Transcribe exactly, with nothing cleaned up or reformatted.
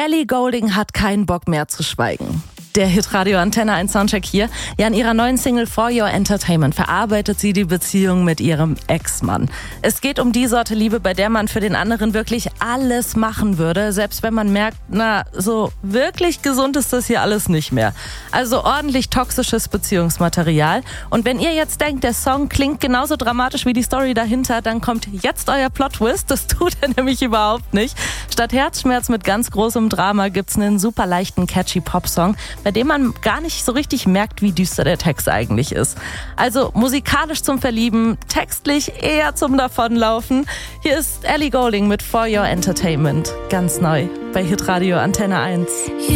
Ellie Goulding hat keinen Bock mehr zu schweigen. Der Hitradio Antenne eins Soundcheck hier. Ja, in ihrer neuen Single For Your Entertainment verarbeitet sie die Beziehung mit ihrem Ex-Mann. Es geht um die Sorte Liebe, bei der man für den anderen wirklich alles machen würde, selbst wenn man merkt, na, so wirklich gesund ist das hier alles nicht mehr. Also ordentlich toxisches Beziehungsmaterial. Und wenn ihr jetzt denkt, der Song klingt genauso dramatisch wie die Story dahinter, dann kommt jetzt euer Plot-Twist. Das tut er nämlich überhaupt nicht. Statt Herzschmerz mit ganz großem Drama gibt's einen super leichten, catchy Popsong, bei dem man gar nicht so richtig merkt, wie düster der Text eigentlich ist. Also musikalisch zum Verlieben, textlich eher zum Davonlaufen. Hier ist Ellie Goulding mit For Your Entertainment. Ganz neu bei Hitradio Antenne eins.